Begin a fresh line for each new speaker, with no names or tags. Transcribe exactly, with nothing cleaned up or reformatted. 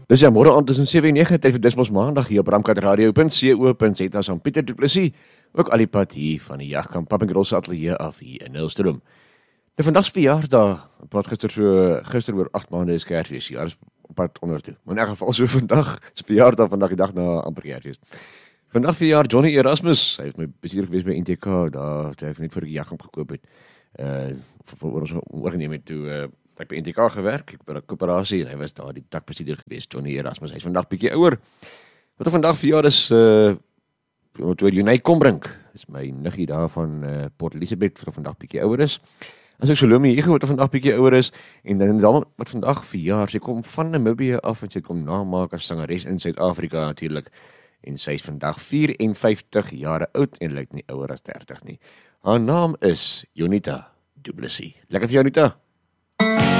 Dis ja, môre aand tussen sewe en nege, tyd vir Dis Mos Maandag hier op ramkat radio punt co punt za saam Pieter Du Plessis, ook al die pad hier van die Jagkamp Pappengrose Atelier af hier in Nelstroom. Nou vandag is verjaardag, ek praat gister so, gister oor agt maande is Kersfees, ja, is op pad onder toe. Maar in elk geval so vandag, is verjaardag, vandag die dag na amper Kersfees. Vandag verjaar Johnny Erasmus, hy het my bestuur gewees by N T K, daar, hy het net vir die Jagkamp gekoop het, uh, vir ons oorgeneem het toe, uh, ek by N T K gewerk, ek by 'n koöperasie en hy was daar die takbestuurder gewees, Johnny Erasmus. Hy is vandag bietjie ouer. Wat er vandag verjaar is uh oor Junay Kombrink. Dis my niggie daar van uh, Port Elizabeth wat vandag bietjie ouer is. As ek Salome hier wat vandag bietjie ouer is en dan dan wat vandag verjaar, sy kom van Namibië af en sy kom namaak as sangeres in Suid-Afrika natuurlik. En sy is vandag vyf en vyftig jare oud en lyk nie ouer as dertig nie. Haar naam is Jonita Du Plessis. Lekker vir Jonita.